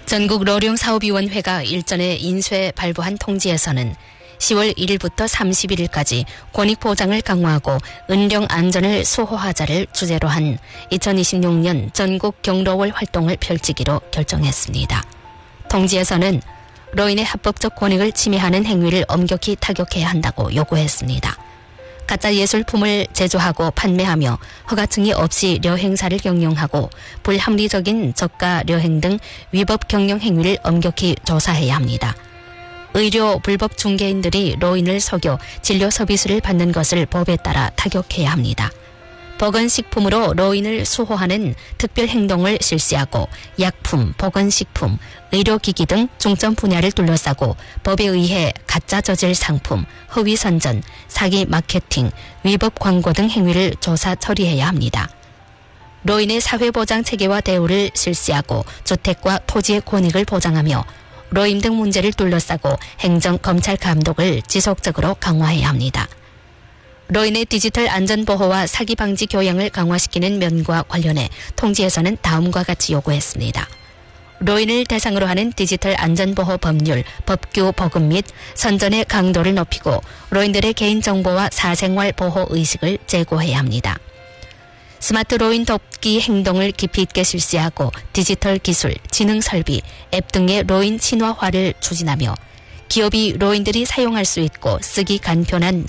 전국로령사업위원회가 일전에 인쇄 발부한 통지에서는 10월 1일부터 31일까지 권익보장을 강화하고 은령 안전을 수호하자를 주제로 한 2026년 전국 경로월 활동을 펼치기로 결정했습니다. 통지에서는 로인의 합법적 권익을 침해하는 행위를 엄격히 타격해야 한다고 요구했습니다. 가짜 예술품을 제조하고 판매하며 허가증이 없이 려행사를 경영하고 불합리적인 저가 려행 등 위법 경영 행위를 엄격히 조사해야 합니다. 의료 불법 중개인들이 로인을 속여 진료 서비스를 받는 것을 법에 따라 타격해야 합니다. 보건식품으로 로인을 수호하는 특별 행동을 실시하고 약품, 보건식품, 의료기기 등 중점 분야를 둘러싸고 법에 의해 가짜 저질 상품, 허위 선전, 사기 마케팅, 위법 광고 등 행위를 조사 처리해야 합니다. 로인의 사회보장 체계와 대우를 실시하고 주택과 토지의 권익을 보장하며 로임 등 문제를 둘러싸고 행정, 검찰 감독을 지속적으로 강화해야 합니다. 로인의 디지털 안전보호와 사기 방지 교양을 강화시키는 면과 관련해 통지에서는 다음과 같이 요구했습니다. 로인을 대상으로 하는 디지털 안전보호 법률, 법규 보급 및 선전의 강도를 높이고 로인들의 개인정보와 사생활 보호 의식을 제고해야 합니다. 스마트 로인 돕기 행동을 깊이 있게 실시하고 디지털 기술, 지능 설비, 앱 등의 로인 친화화를 추진하며 기업이 로인들이 사용할 수 있고 쓰기 간편한